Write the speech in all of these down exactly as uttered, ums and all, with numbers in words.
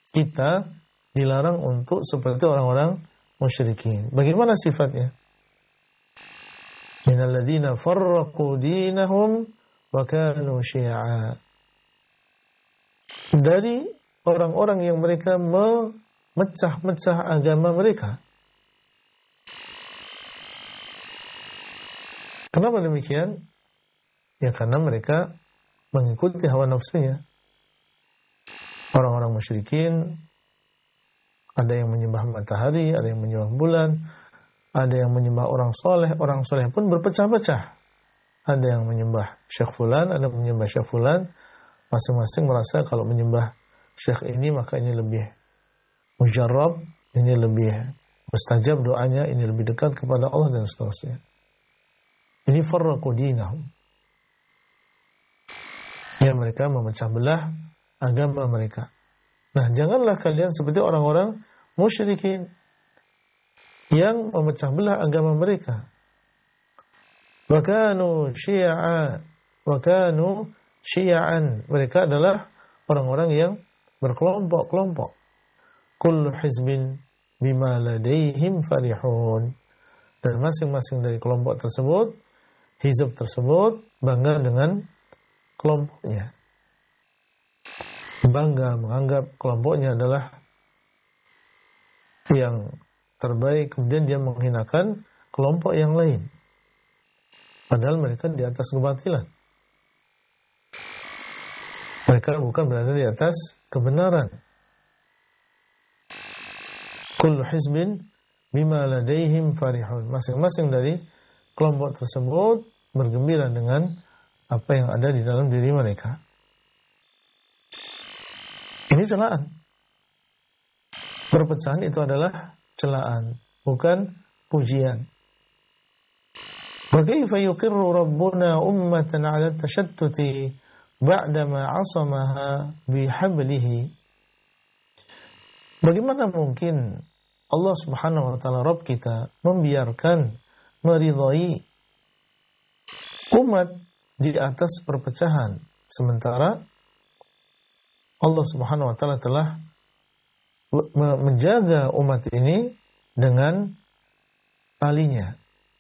kita dilarang untuk seperti orang-orang musyrikin. Bagaimana sifatnya? Minal ladzina farraqu dinahum wa kanu syi'a. Dari orang-orang yang mereka memecah-mecah agama mereka. Kenapa demikian? Ya karena mereka mengikuti hawa nafsunya. Orang-orang musyrikin, ada yang menyembah matahari, ada yang menyembah bulan, ada yang menyembah orang soleh. Orang soleh pun berpecah-pecah. Ada yang menyembah Syekh Fulan, ada yang menyembah Syekh Fulan. Masing-masing merasa kalau menyembah Syekh ini maka ini lebih mujarrab, ini lebih mustajab doanya, ini lebih dekat kepada Allah dan seterusnya. Ini farraqu dinahum. Ya, mereka memecah belah agama mereka. Nah, janganlah kalian seperti orang-orang musyrikin yang memecah belah agama mereka. Wa kanu syi'a, wa kanu syi'an. Mereka adalah orang-orang yang berkelompok-kelompok. Kullu hizbin bima ladaihim farihun. Dan masing-masing dari kelompok tersebut, hizb tersebut bangga dengan kelompoknya. Bangga menganggap kelompoknya adalah yang terbaik, kemudian dia menghinakan kelompok yang lain. Padahal mereka di atas kebatilan. Mereka bukan berada di atas kebenaran. Kullu hizbin bima ladaihim farihun. Masing-masing dari kelompok tersebut bergembira dengan apa yang ada di dalam diri mereka. Ini celaan. Perpecahan itu adalah celaan, bukan pujian. Wa kaifa yuqirru rabbuna ummatan 'ala tashattuti ba'dama 'asamaha bihablihi. Bagaimana mungkin Allah Subhanahu wa taala Rabb kita membiarkan, meridhai umat di atas perpecahan, sementara Allah Subhanahu wa taala telah menjaga umat ini dengan talinya.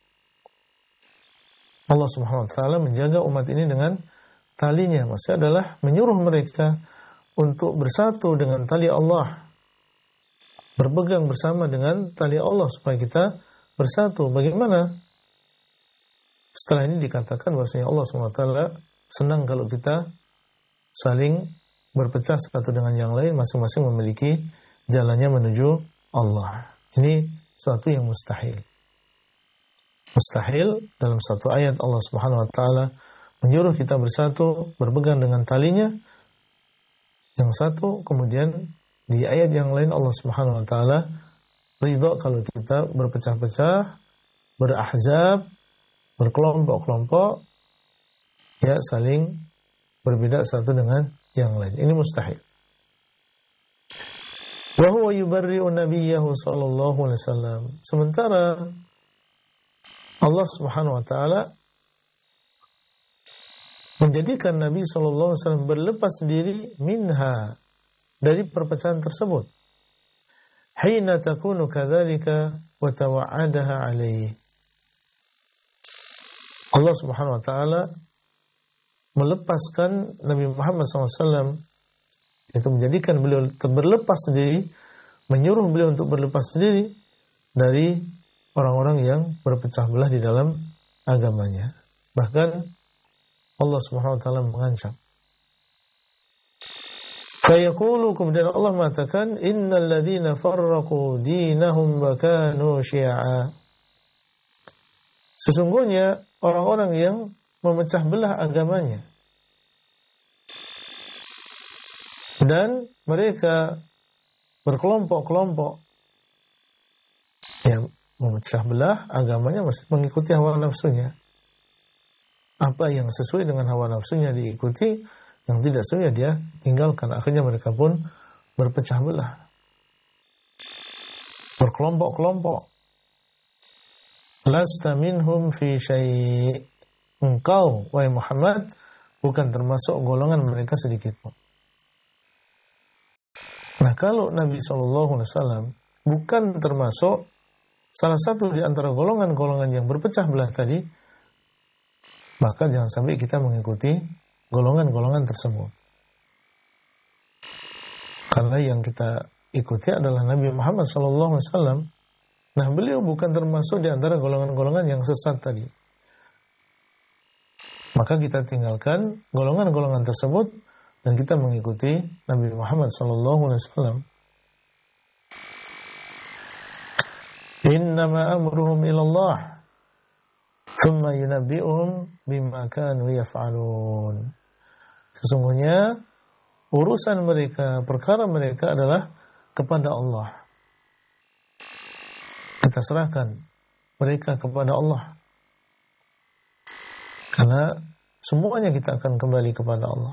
Allah Subhanahu wa taala menjaga umat ini dengan talinya. Maksudnya adalah menyuruh mereka untuk bersatu dengan tali Allah, berpegang bersama dengan tali Allah supaya kita bersatu. Bagaimana? Setelah ini dikatakan bahwasanya Allah subhanahu wa taala senang kalau kita saling berpecah satu dengan yang lain, masing-masing memiliki jalannya menuju Allah. Ini suatu yang mustahil. Mustahil dalam satu ayat Allah Subhanahu wa taala menyuruh kita bersatu, berpegang dengan talinya yang satu, kemudian di ayat yang lain Allah Subhanahu wa taala ridha kalau kita berpecah-pecah, berahzab, berkelompok-kelompok, ya saling berbeda satu dengan yang lain. Ini mustahil. Wa huwa yubarri'u nabiyyahu sallallahu alaihi wasallam. Sementara Allah Subhanahu wa taala menjadikan Nabi sallallahu alaihi wasallam berlepas diri minha, dari perpecahan tersebut. Hina takunu kadzalika wa tawa'adaha alaihi. Allah Subhanahu wa taala melepaskan Nabi Muhammad sallallahu alaihi wasallam, itu menjadikan beliau berlepas diri, menyuruh beliau untuk berlepas diri dari orang-orang yang berpecah belah di dalam agamanya. Bahkan Allah Subhanahu wa taala mengancam. Fayaqulu, kemudian Allah mengatakan, innal ladzina farraqu dinahum wa kanu syi'a. Sesungguhnya orang-orang yang memecah belah agamanya dan mereka berkelompok-kelompok, ya, memecah belah agamanya masih mengikuti hawa nafsunya. Apa yang sesuai dengan hawa nafsunya diikuti, yang tidak sesuai dia tinggalkan. Akhirnya mereka pun berpecah belah, berkelompok-kelompok. Lasta minhum fi syai'. Engkau, wahai Muhammad, bukan termasuk golongan mereka sedikit pun. Nah, Nah, kalau Nabi shallallahu alaihi wasallam bukan termasuk salah satu di antara golongan-golongan yang berpecah belah tadi, maka jangan sampai kita mengikuti golongan-golongan tersebut. Karena yang kita ikuti adalah Nabi Muhammad shallallahu alaihi wasallam. Nah, beliau bukan termasuk di antara golongan-golongan yang sesat tadi. Maka kita tinggalkan golongan-golongan tersebut dan kita mengikuti Nabi Muhammad shallallahu alaihi wasallam. Innama amruhum ilallah thumma yunabbi'uhum bima kanu yaf'alun. Sesungguhnya urusan mereka, perkara mereka adalah kepada Allah. Kita serahkan mereka kepada Allah. Karena semuanya kita akan kembali kepada Allah.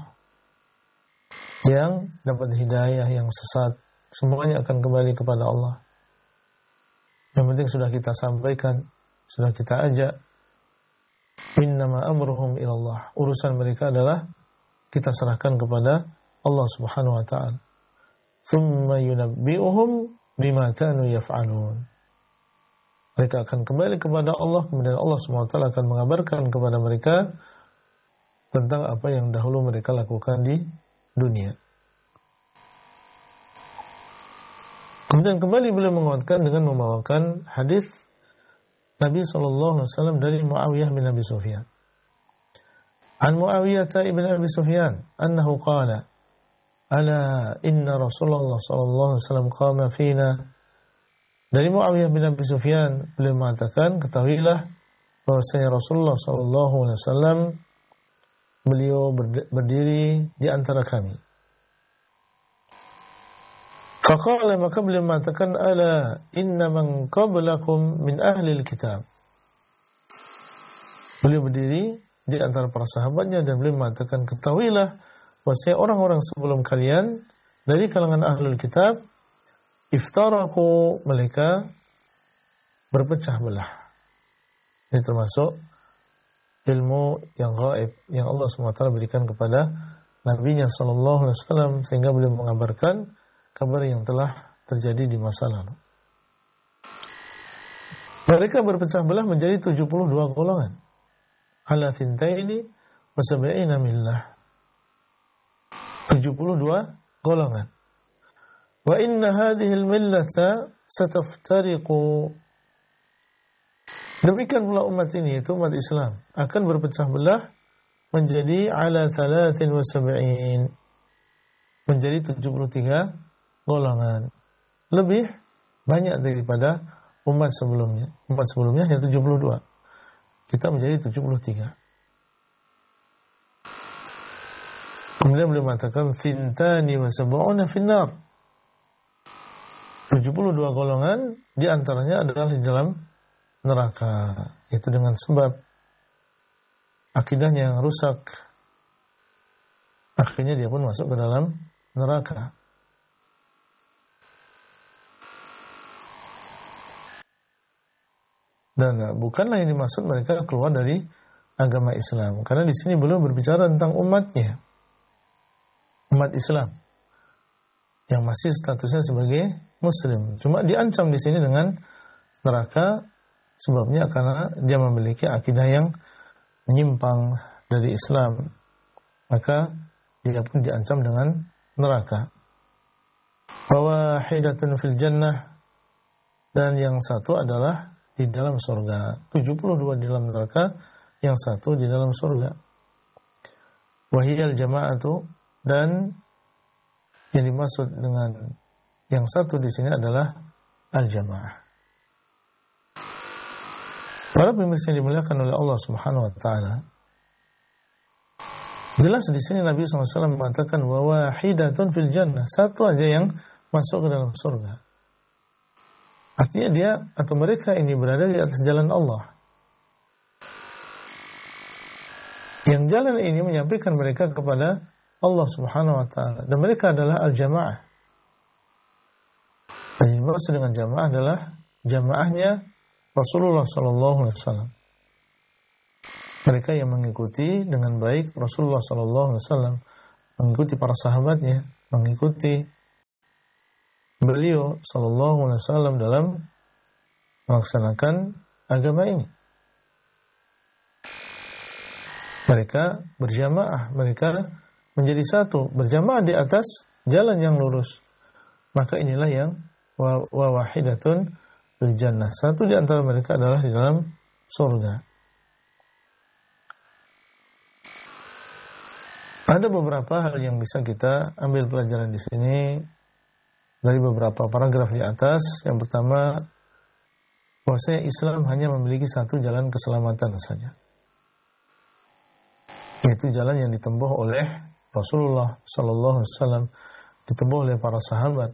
Yang dapat hidayah, yang sesat, semuanya akan kembali kepada Allah. Yang penting sudah kita sampaikan, sudah kita ajak. Innama amruhum ilallah. Urusan mereka adalah kita serahkan kepada Allah Subhanahu wa ta'ala. Thumma yunabbi'uhum bima kanu yaf'alun. Mereka akan kembali kepada Allah, kemudian Allah subhanahu wa taala akan mengabarkan kepada mereka tentang apa yang dahulu mereka lakukan di dunia. Kemudian kembali beliau menguatkan dengan membawakan hadis Nabi sallallahu alaihi wasallam dari Muawiyah bin Abi Sufyan. An Muawiyah ibn Abi Sufyan annahu qala ala inna Rasulullah sallallahu alaihi wasallam qama fina. Dari Muawiyah bin Abi Sufyan beliau mengatakan, ketahuilah bahwasanya Rasulullah sallallahu alaihi wasallam beliau berdiri di antara kami. Faqala, maka beliau mengatakan, ala inna man qablakum min ahli alkitab. Beliau berdiri di antara para sahabatnya dan beliau mengatakan, ketahuilah bahwasanya orang-orang sebelum kalian dari kalangan ahlul kitab iftaraku, mereka berpecah belah. Ini termasuk ilmu yang gaib yang Allah subhanahu wa taala berikan kepada Nabi-Nya sallallahu alaihi wasallam sehingga beliau mengabarkan kabar yang telah terjadi di masa lalu. Mereka berpecah belah menjadi tujuh puluh dua golongan. Ala thintaini wa sab'ina millah. tujuh puluh dua golongan. Wa inna hadhihi al-millata sataftariqu. Demikian pula umat ini, itu umat Islam, akan berpecah belah menjadi ala thalathin wa sab'in. Menjadi tujuh puluh tiga golongan. Lebih banyak daripada umat sebelumnya. Umat sebelumnya hanya tujuh puluh dua. Kita menjadi tujuh puluh tiga. Kemudian beliau mengatakan thintani wa sab'una finnar. tujuh puluh dua golongan di antaranya adalah di dalam neraka. Itu dengan sebab akidahnya yang rusak. Akhirnya dia pun masuk ke dalam neraka. Dan bukanlah yang dimaksud mereka keluar dari agama Islam. Karena di sini belum berbicara tentang umatnya. Umat Islam yang masih statusnya sebagai Muslim. Cuma diancam di sini dengan neraka, sebabnya karena dia memiliki akidah yang menyimpang dari Islam. Maka dia pun diancam dengan neraka. Wahidatun fil jannah, dan yang satu adalah di dalam surga. tujuh puluh dua di dalam neraka, yang satu di dalam surga. Wahiyal jama'atu, dan yang dimaksud dengan yang satu di sini adalah al-jamaah. Para pemirsa yang dimuliakan oleh Allah Subhanahu wa taala, jelas di sini Nabi shallallahu alaihi wasallam mengatakan wa wahidatun fil jannah, satu aja yang masuk ke dalam surga. Artinya dia atau mereka ini berada di atas jalan Allah. Yang jalan ini menyampaikan mereka kepada Allah Subhanahu wa taala, dan mereka adalah al-jamaah. Dan yang maksud dengan jamaah adalah jamaahnya Rasulullah sallallahu alaihi wasallam. Mereka yang mengikuti dengan baik Rasulullah sallallahu alaihi wasallam, mengikuti para sahabatnya, mengikuti beliau sallallahu alaihi wasallam dalam melaksanakan agama ini. Mereka berjamaah, mereka menjadi satu, berjamaah di atas jalan yang lurus. Maka inilah yang wa, wa wahidatun fil jannah. Satu di antara mereka adalah di dalam surga. Ada beberapa hal yang bisa kita ambil pelajaran di sini dari beberapa paragraf di atas. Yang pertama, bahwasanya Islam hanya memiliki satu jalan keselamatan saja, yaitu jalan yang ditempuh oleh Rasulullah sallallahu alaihi wasallam, ditempuh oleh para sahabat.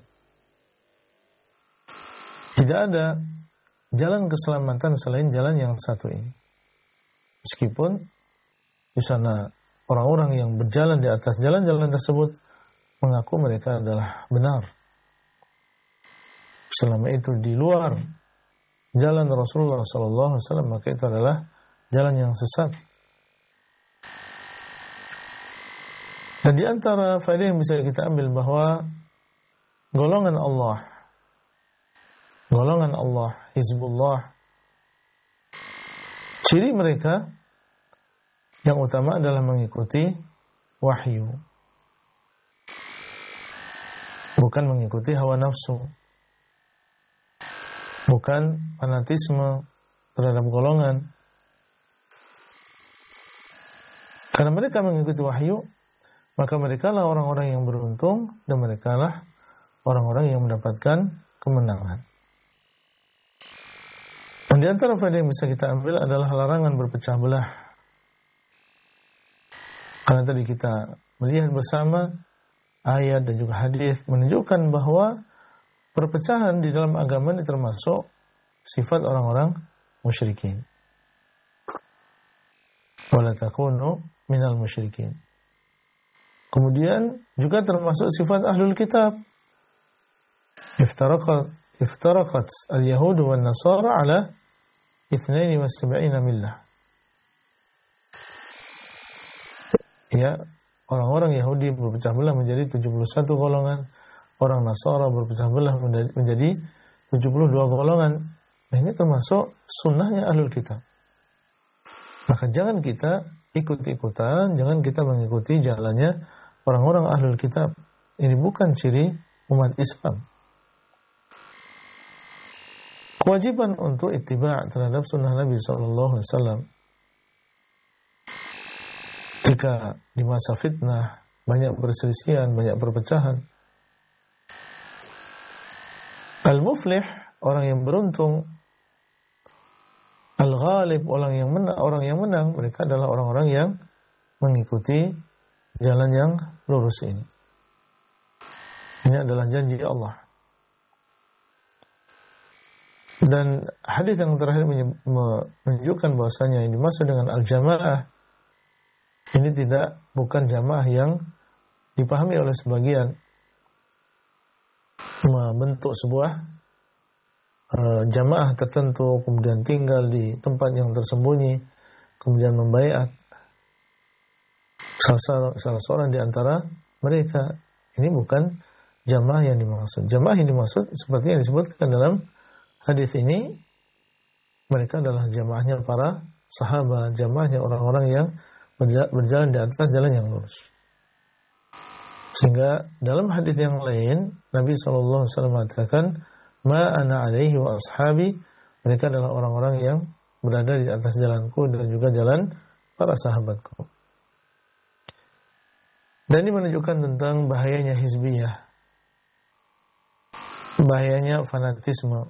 Tidak ada jalan keselamatan selain jalan yang satu ini. Meskipun di sana orang-orang yang berjalan di atas jalan-jalan tersebut mengaku mereka adalah benar, selama itu di luar jalan Rasulullah sallallahu alaihi wasallam, maka itu adalah jalan yang sesat. Dan di antara faedah yang bisa kita ambil bahwa golongan Allah, golongan Allah, Hizbullah, ciri mereka yang utama adalah mengikuti wahyu, bukan mengikuti hawa nafsu, bukan fanatisme terhadap golongan. Karena mereka mengikuti wahyu, maka mereka lah orang-orang yang beruntung dan mereka lah orang-orang yang mendapatkan kemenangan. Dan di antara faedah yang bisa kita ambil adalah larangan berpecah belah. Karena tadi kita melihat bersama ayat dan juga hadis menunjukkan bahwa perpecahan di dalam agama ini termasuk sifat orang-orang musyrikin. Wala takunu minal musyrikin. Kemudian juga termasuk sifat ahlul kitab. Iftaraqat iftaraqat al-yahud wan nasara ala itsnaini wa sab'ina millah. Ya, orang-orang Yahudi berpecah belah menjadi tujuh puluh satu golongan, orang Nasara berpecah belah menjadi tujuh puluh dua golongan. Nah, ini termasuk sunnahnya ahlul kitab. Maka jangan kita ikut-ikutan, jangan kita mengikuti jalannya orang-orang ahlul kitab. Ini bukan ciri umat Islam. Kewajiban untuk ittiba' terhadap sunnah Nabi sallallahu alaihi wasallam. Jika di masa fitnah banyak perselisihan, banyak perpecahan, al-muflih, orang yang beruntung, al-ghalib, orang yang menang, orang yang menang, mereka adalah orang-orang yang mengikuti jalan yang lurus ini. Ini adalah janji Allah. Dan hadis yang terakhir menunjukkan bahwasanya yang dimaksud dengan al-jamaah ini tidak bukan jamaah yang dipahami oleh sebagian, membentuk sebuah uh, jamaah tertentu, kemudian tinggal di tempat yang tersembunyi, kemudian membaiat salah, salah seorang di antara mereka. Ini bukan jamaah yang dimaksud. Jamaah yang dimaksud seperti yang disebutkan dalam hadis ini, mereka adalah jamaahnya para sahabat, jamaahnya orang-orang yang berjalan di atas jalan yang lurus. Sehingga dalam hadis yang lain Nabi sallallahu alaihi wasallam mengatakan, "Ma ana alaihi wa ashabi," mereka adalah orang-orang yang berada di atas jalanku dan juga jalan para sahabatku. Dan ini menunjukkan tentang bahayanya hizbiyah, bahayanya fanatisme,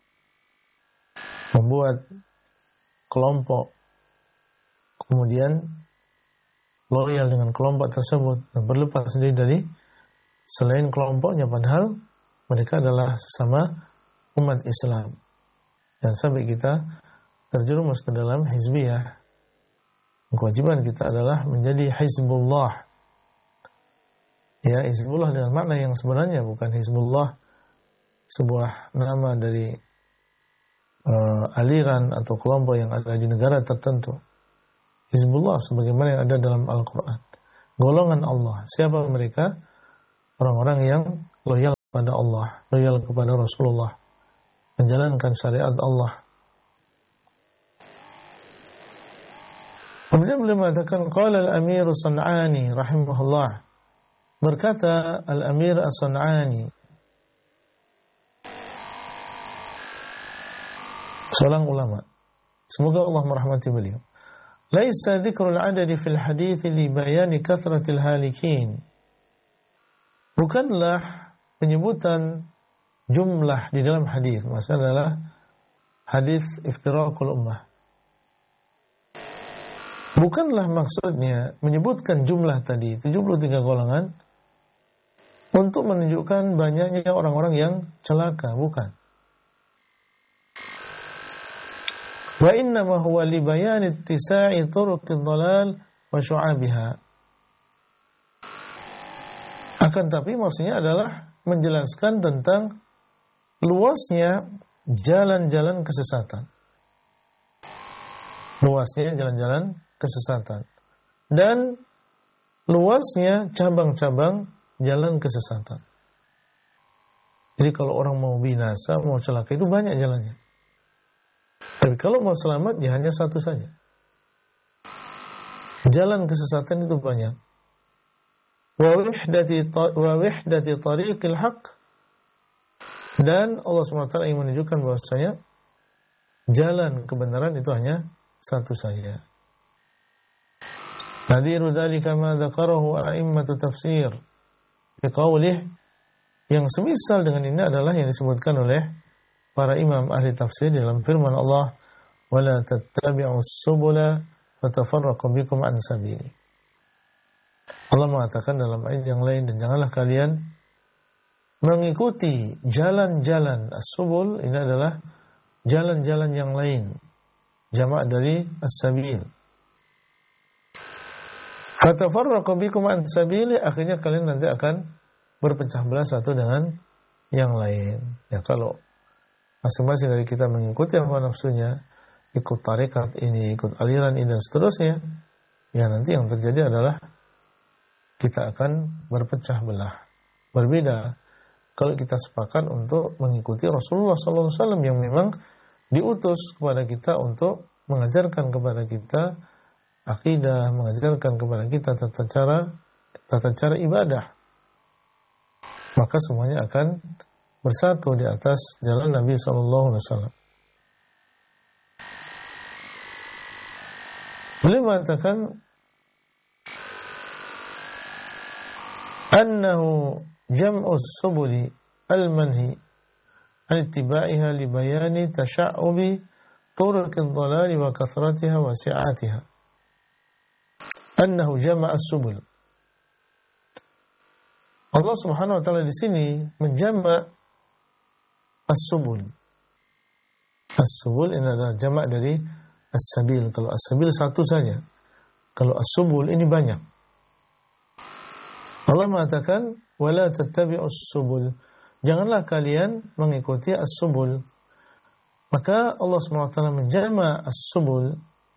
membuat kelompok kemudian loyal dengan kelompok tersebut dan berlepas diri dari selain kelompoknya, padahal mereka adalah sesama umat Islam. Dan sampai kita terjerumus ke dalam hizbiyah, kewajiban kita adalah menjadi Hizbullah. Ya, Hizbullah dengan makna yang sebenarnya, bukan Hizbullah sebuah nama dari uh, aliran atau kelompok yang ada di negara tertentu. Hizbullah sebagaimana yang ada dalam Al-Quran. Golongan Allah. Siapa mereka? Orang-orang yang loyal pada Allah, loyal kepada Rasulullah, menjalankan syariat Allah. Kemudian beliau mengatakan, qala al-Amir As-San'ani rahimahullah, berkata Al-Amir As-San'ani, seorang ulama, semoga Allah merahmati beliau, laisa dzikrul adadi fil hadits li bayani kathratil halikin, bukanlah penyebutan jumlah di dalam hadis, maksudnya adalah hadis iftiraqul ummah. Bukanlah maksudnya menyebutkan jumlah tadi tujuh puluh tiga golongan untuk menunjukkan banyaknya orang-orang yang celaka, bukan. Wa innama huwa li bayan ittisa'i turuqid dhalal wa syu'abiha. Akan tapi maksudnya adalah menjelaskan tentang luasnya jalan-jalan kesesatan. Luasnya jalan-jalan kesesatan dan luasnya cabang-cabang jalan kesesatan. Jadi kalau orang mau binasa, mau celaka itu banyak jalannya. Tapi kalau mau selamat ya hanya satu saja. Jalan kesesatan itu banyak. Wa wihdati wa wihdati tariqil haqq, dan Allah subhanahu wa taala ingin menunjukkan bahwasanya jalan kebenaran itu hanya satu saja. Nadiru dzalika ma dzakarahu a'immatu tafsir biqaulih, yang semisal dengan ini adalah yang disebutkan oleh para imam ahli tafsir dalam firman Allah, wala tattabi'us subula fatafarraqu bikum an sabili. Allah mengatakan dalam ayat yang lain, dan janganlah kalian mengikuti jalan-jalan as-subul, ini adalah jalan-jalan yang lain, jamak dari as-sabil. Fatafarraqu bikum an sabili, akhirnya kalian nanti akan berpecah belah satu dengan yang lain. Ya, kalau masing-masing dari kita mengikuti hawa nafsunya, ikut tarekat ini, ikut aliran ini dan seterusnya, ya nanti yang terjadi adalah kita akan berpecah belah. Berbeda kalau kita sepakat untuk mengikuti Rasulullah sallallahu alaihi wasallam yang memang diutus kepada kita untuk mengajarkan kepada kita akidah, mengajarkan kepada kita tata cara tata cara ibadah. Maka semuanya akan bersatu di atas jalan Nabi sallallahu alaihi wasallam. Beliau mengatakan annahu jam'us subuli al-manhi an ittiba'iha li bayani tasha'ubi turuqid dhalali wa kathratiha wa si'atiha. Annahu jama'as subul. Allah Subhanahu wa taala di sini menjamak as-subul. As-subul ini adalah jamak dari as-sabil. Kalau as-sabil satu saja. Kalau as-subul ini banyak. Allah mengatakan wala tattabi'us subul. Janganlah kalian mengikuti as-subul. Maka Allah Subhanahu wa taala menjamak as-subul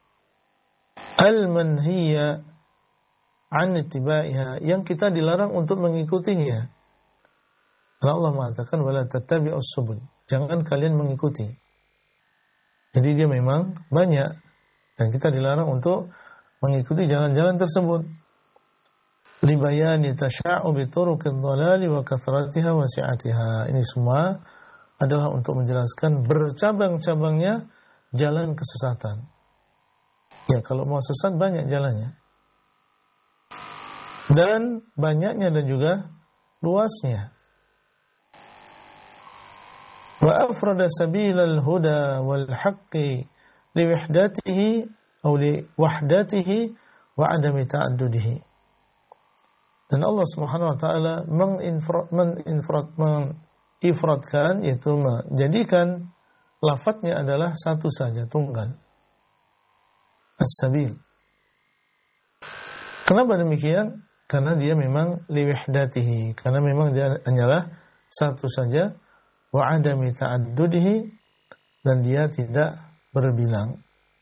al-manhiya an ittiba'iha, yang kita dilarang untuk mengikutinya. Karena Allah mengatakan wala tattabi'us subul, jangan kalian mengikuti. Jadi dia memang banyak dan kita dilarang untuk mengikuti jalan-jalan tersebut. Li bayani tasha'ubi turuqid dhalali wa kathratiha wa si'atiha. Ini semua adalah untuk menjelaskan bercabang-cabangnya jalan kesesatan. Ya, kalau mau sesat banyak jalannya. Dan banyaknya dan juga luasnya. Wa afrada sabilal huda wal haqqi li wahdatihi atau li wahdatihi wa adami ta'addudihi. Dan Allah Subhanahu wa taala menginfrad menginfrad mengifradkan, yaitu menjadikan lafadznya adalah satu saja, tunggal. As-sabil. Kenapa demikian? Karena dia memang liwahdatihi, karena memang dia hanyalah satu saja, wa adami ta'addudihi, dan dia tidak berbilang.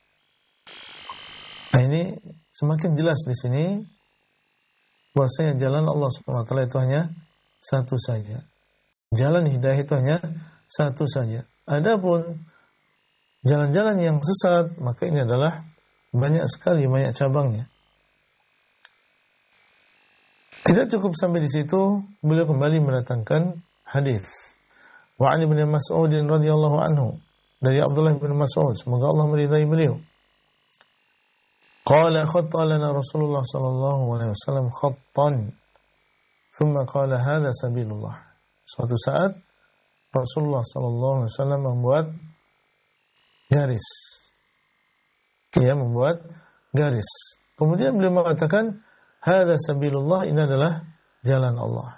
Nah, ini semakin jelas di sini bahwasanya jalan Allah Subhanahu wa taala itu hanya satu saja. jalan hidayah itu hanya satu saja. Adapun jalan-jalan yang sesat, maka ini adalah banyak sekali, banyak cabangnya. Tidak cukup sampai di situ, beliau kembali mendatangkan hadis. Wa 'an Ibnu Mas'ud radhiyallahu anhu, dari Abdullah bin Mas'ud, semoga Allah meridai beliau. Qala khatta lana Rasulullah sallallahu alaihi wasallam khattan, thumma qala hadha sabilullah. Suatu saat Rasulullah sallallahu alaihi wasallam membuat garis. Dia membuat garis. Kemudian beliau mengatakan, hadza sabilullah, ini adalah jalan Allah.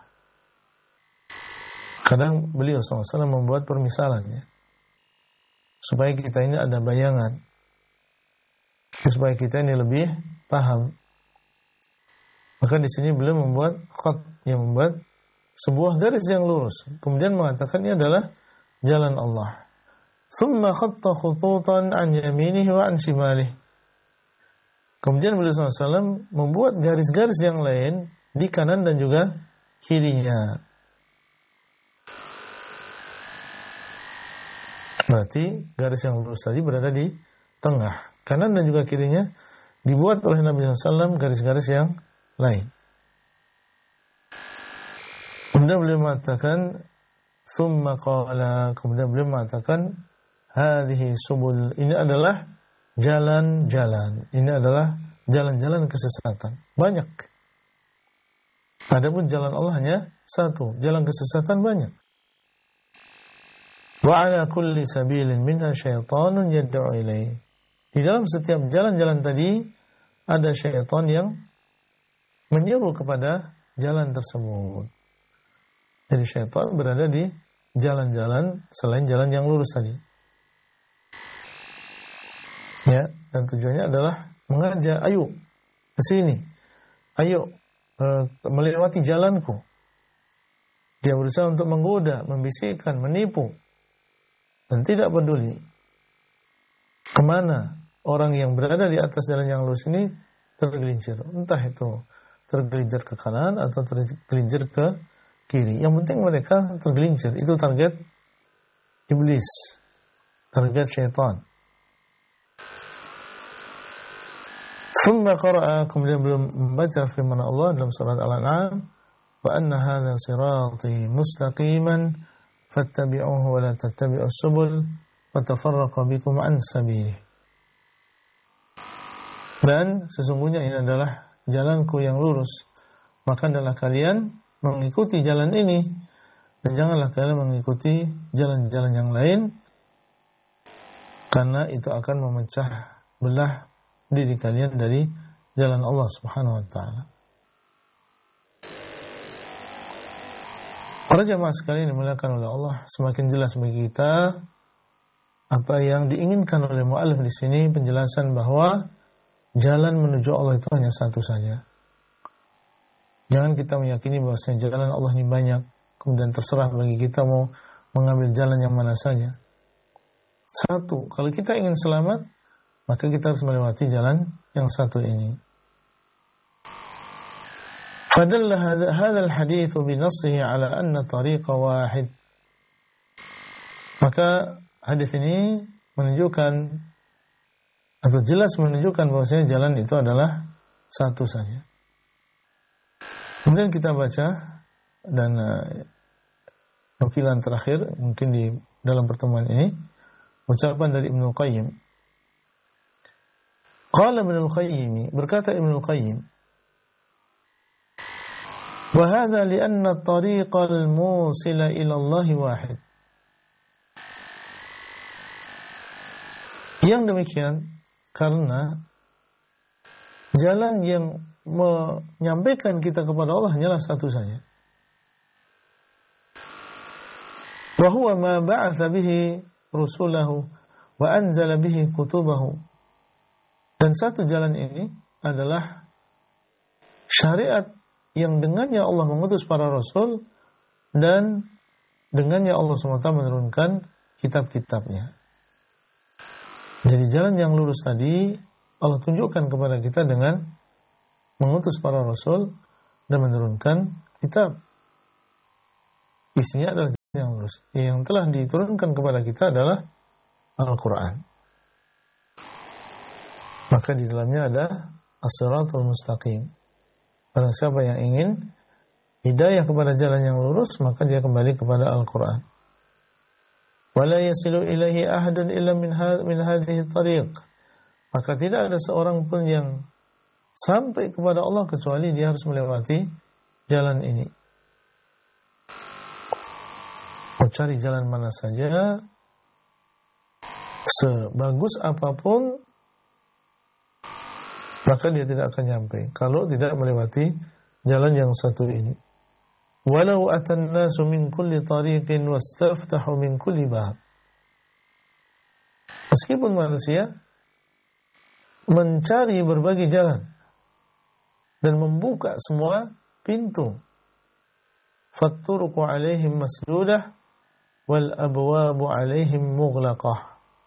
Kadang beliau sallallahu alaihi wasallam membuat permisalannya supaya kita ini ada bayangan, supaya kita ini lebih paham. Maka di sini beliau membuat khat, yang membuat sebuah garis yang lurus. Kemudian mengatakan ini adalah jalan Allah. Thumma khatta khututan an yaminihi wa an shimalihi. Kemudian beliau sallallahu alaihi wasallam membuat garis-garis yang lain di kanan dan juga kirinya. Berarti garis yang lurus tadi berada di tengah. Kanan dan juga kirinya dibuat oleh Nabi sallallahu alaihi wasallam garis-garis yang lain. Kemudian beliau mengatakan, thumma qala, kemudian beliau mengatakan, hadhihi subul, ini adalah jalan-jalan. Ini adalah jalan-jalan kesesatan. Banyak. Adapun jalan Allah hanya satu. Jalan kesesatan banyak. Wa ala kulli sabilin minha syaitanun yad'u ilaihi. Di dalam setiap jalan-jalan tadi ada syaitan yang menyeru kepada jalan tersebut. Jadi syaitan berada di jalan-jalan selain jalan yang lurus tadi. Ya, dan tujuannya adalah mengajak, ayo ke sini, ayo uh, melewati jalanku. Dia berusaha untuk menggoda, membisikkan, menipu, dan tidak peduli kemana orang yang berada di atas jalan yang lurus ini tergelincir. Entah itu tergelincir ke kanan atau tergelincir ke kiri. Yang penting mereka tergelincir. Itu target iblis, target syaitan. Thumma qara'a, kemudian belum membaca firman Allah dalam surat Al-An'am, wa anna hadza sirati mustaqiman fattabi'uhu wa la tattabi'us subul fatafarraqa bikum an sabilihi. Dan sesungguhnya ini adalah jalanku yang lurus, maka adalah kalian mengikuti jalan ini dan janganlah kalian mengikuti jalan-jalan yang lain, karena itu akan memecah belah diri kalian dari jalan Allah Subhanahu wa taala. Para jamaah sekalian dimuliakan oleh Allah, semakin jelas bagi kita apa yang diinginkan oleh mu'allif di sini, penjelasan bahwa jalan menuju Allah itu hanya satu saja. Jangan kita meyakini bahwasanya jalan Allah ini banyak, kemudian terserah bagi kita mau mengambil jalan yang mana saja. Satu, kalau kita ingin selamat, maka kita harus melewati jalan yang satu ini. Fadalla hadzal hadits bi nassihi ala anna tariqa wahid. Maka hadis ini menunjukkan atau jelas menunjukkan bahwasanya jalan itu adalah satu saja. Kemudian kita baca dan uh, nukilan terakhir mungkin di dalam pertemuan ini, ucapan dari Ibnu Qayyim. Qala Ibnu Qayyim, berkata Ibnu Qayyim, wa hadza li anna at-tariqa al-musila ila Allah wahid. Yang demikian karena jalan yang menyampaikan kita kepada Allah hanyalah satu saja. Wa huwa ma ba'atha bihi rusulahu wa anzala bihi kutubahu. Dan satu jalan ini adalah syariat yang dengannya Allah mengutus para rasul dan dengannya Allah subhanahu wa taala menurunkan kitab-kitabnya. Jadi jalan yang lurus tadi Allah tunjukkan kepada kita dengan mengutus para rasul dan menurunkan kitab. Isinya adalah yang lurus. Yang telah diturunkan kepada kita adalah Al-Quran. Maka di dalamnya ada As-Siratul Mustaqim. Barang siapa yang ingin hidayah kepada jalan yang lurus, maka dia kembali kepada Al-Quran. Wala yasilu ilaihi ahadun illa min min hadhihi tariq. Maka tidak ada seorang pun yang sampai kepada Allah kecuali dia harus melewati jalan ini. Mau cari jalan mana saja, sebagus apapun, maka dia tidak akan nyampe kalau tidak melewati jalan yang satu ini. Walau atan nasu min kulli tariqin wastaftahu min kulli bab. Meskipun manusia mencari berbagai jalan dan membuka semua pintu, fatturuqu alaihim masdudah wal abwabu alaihim mughlaqah.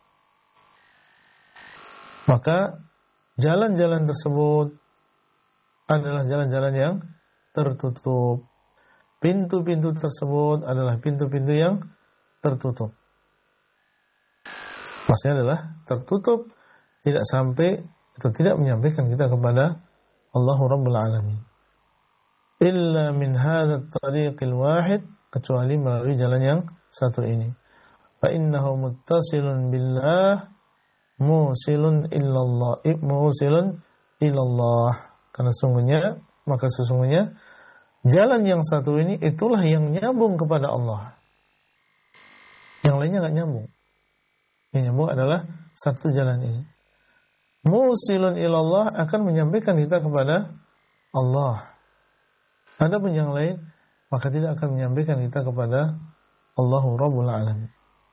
Maka jalan-jalan tersebut adalah jalan-jalan yang tertutup. Pintu-pintu tersebut adalah pintu-pintu yang tertutup. Maksudnya adalah tertutup, tidak sampai atau tidak menyampaikan kita kepada Allah Rabbul Alamin. Illa min hadzal tariqil wahid, kecuali melalui jalan yang satu ini. Fa innahu muttasilun billah musilun illallah, musilun illallah. Karena sesungguhnya, maka sesungguhnya jalan yang satu ini itulah yang nyambung kepada Allah. Yang lainnya enggak nyambung. Yang nyambung adalah satu jalan ini. Musilun ilallah akan menyampaikan kita kepada Allah. Adapun yang lain, maka tidak akan menyampaikan kita kepada Allahu Rabbul Alamin.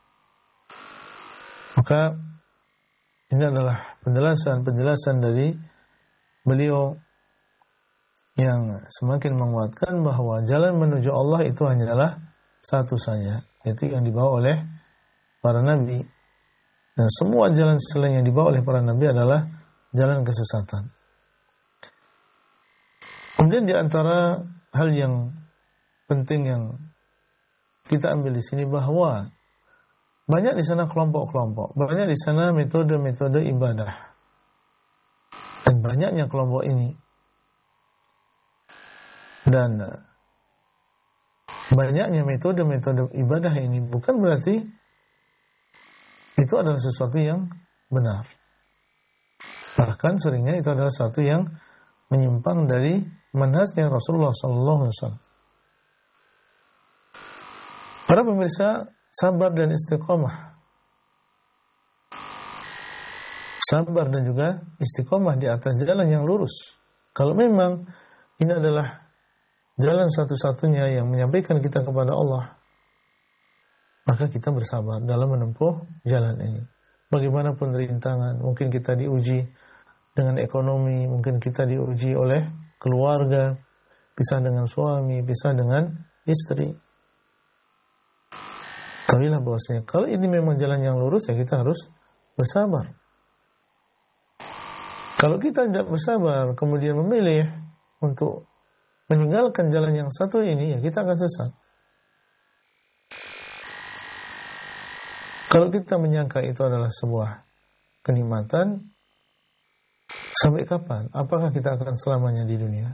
Maka ini adalah penjelasan-penjelasan dari beliau yang semakin menguatkan bahwa jalan menuju Allah itu hanyalah satu saja, yaitu yang dibawa oleh para nabi. Dan semua jalan selain yang dibawa oleh para nabi adalah jalan kesesatan. Kemudian di antara hal yang penting yang kita ambil di sini bahwa banyak di sana kelompok-kelompok, banyak di sana metode-metode ibadah. Dan banyaknya kelompok ini. Dan banyaknya metode-metode ibadah ini bukan berarti itu adalah sesuatu yang benar. Bahkan seringnya itu adalah sesuatu yang menyimpang dari manhajnya Rasulullah sallallahu alaihi wasallam. Para pemirsa, sabar dan istiqomah. Sabar dan juga istiqomah di atas jalan yang lurus. Kalau memang ini adalah jalan satu-satunya yang menyampaikan kita kepada Allah, maka kita bersabar dalam menempuh jalan ini. Bagaimanapun rintangan, mungkin kita diuji dengan ekonomi, mungkin kita diuji oleh keluarga, pisah dengan suami, pisah dengan istri. Ketahuilah bahwasanya kalau ini memang jalan yang lurus, ya kita harus bersabar. Kalau kita tidak bersabar, kemudian memilih untuk meninggalkan jalan yang satu ini, ya kita akan sesat. Kalau kita menyangka itu adalah sebuah kenikmatan, sampai kapan? Apakah kita akan selamanya di dunia?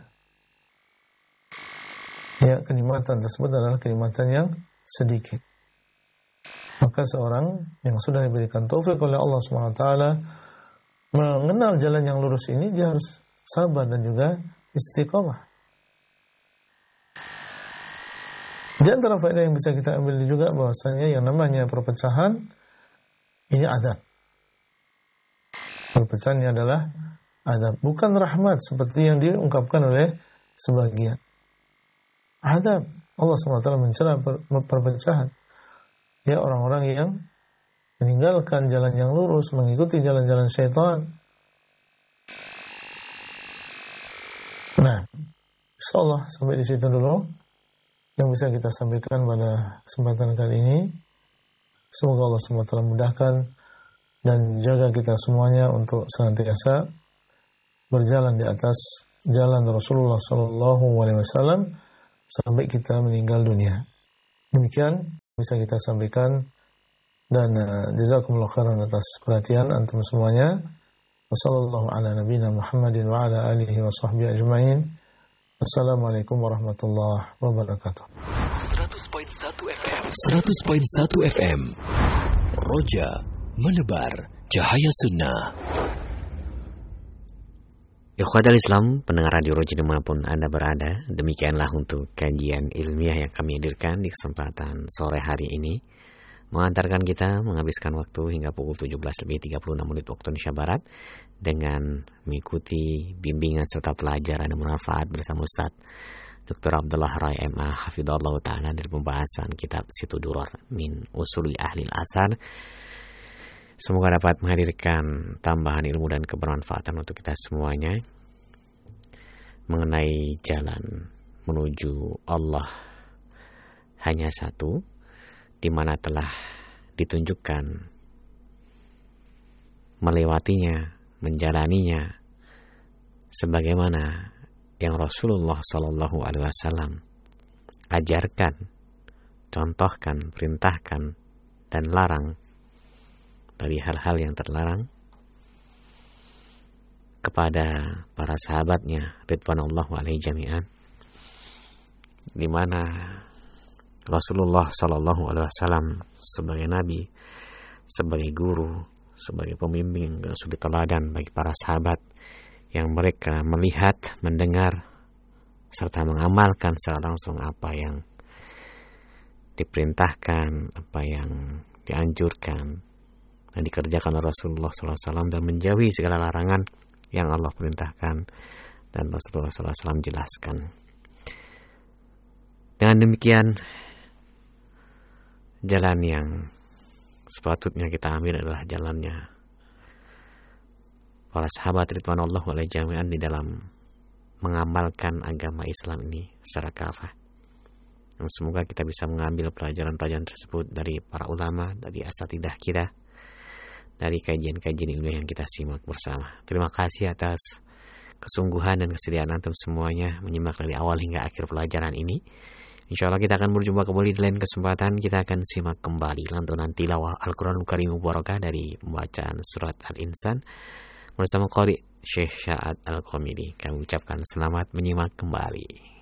Ya, kenikmatan tersebut adalah kenikmatan yang sedikit. Maka seorang yang sudah diberikan taufik oleh Allah subhanahu wa taala mengenal jalan yang lurus ini, dia harus sabar dan juga istiqomah. Di antara faedah yang bisa kita ambil juga bahwasanya yang namanya perpecahan ini adab. Perpecahan ini adalah adab, bukan rahmat seperti yang diungkapkan oleh sebagian. Adab. Allah subhanahu wa taala mencela perpecahan. Ya, orang-orang yang meninggalkan jalan yang lurus, mengikuti jalan-jalan syaitan. Nah, insyaallah sampai di situ dulu yang bisa kita sampaikan pada kesempatan kali ini. Semoga Allah subhanahu wa taala mudahkan dan jaga kita semuanya untuk senantiasa berjalan di atas jalan Rasulullah sallallahu alaihi wasallam sampai kita meninggal dunia. Demikian bisa kita sampaikan. Dan uh, jazakumullah khairan atas perhatian antum semuanya. Wassallallahu ala nabiyina Muhammadin wa ala alihi wa sahbihi ajma'in. Assalamualaikum warahmatullahi wabarakatuh. seratus koma satu F M seratus koma satu F M Roja menebar cahaya sunnah. Ikhwatal Islam, pendengar Radio Roja dimanapun Anda berada, demikianlah untuk kajian ilmiah yang kami hadirkan di kesempatan sore hari ini, mengantarkan kita menghabiskan waktu hingga pukul tujuh belas lebih tiga puluh enam menit waktu Indonesia Barat dengan mengikuti bimbingan serta pelajaran yang bermanfaat bersama Ustaz Doktor Abdullah Rai M A Hafidhahullah Ta'ala dari pembahasan kitab Situ Duror min Usuli Ahlil Athar. Semoga dapat menghadirkan tambahan ilmu dan kebermanfaatan untuk kita semuanya mengenai jalan menuju Allah hanya satu, di mana telah ditunjukkan melewatinya, menjalaninya sebagaimana yang Rasulullah Shallallahu Alaihi Wasallam ajarkan, contohkan, perintahkan, dan larang dari hal-hal yang terlarang kepada para sahabatnya ridwanullah alaihi jami'an, di mana Rasulullah Shallallahu Alaihi Wasallam sebagai nabi, sebagai guru, sebagai pembimbing dan suri teladan bagi para sahabat yang mereka melihat, mendengar, serta mengamalkan secara langsung apa yang diperintahkan, apa yang dianjurkan dan dikerjakan oleh Rasulullah shallallahu alaihi wasallam, dan menjauhi segala larangan yang Allah perintahkan dan Rasulullah shallallahu alaihi wasallam jelaskan. Dengan demikian, jalan yang sepatutnya kita ambil adalah jalannya para sahabat ridwanullah alaihi jami'an di dalam mengamalkan agama Islam ini secara kafah. Dan semoga kita bisa mengambil pelajaran-pelajaran tersebut dari para ulama, dari asatidah kita, dari kajian-kajian ilmiah yang kita simak bersama. Terima kasih atas kesungguhan dan kesediaan antum semuanya menyimak dari awal hingga akhir pelajaran ini. Insya Allah kita akan berjumpa kembali di lain kesempatan. Kita akan simak kembali lantunan tilawah Al-Quranul Karim Mubarakah dari pembacaan surat Al-Insan bersama Qari Syekh Sya'ad Al-Qamidi. Kami ucapkan selamat menyimak kembali.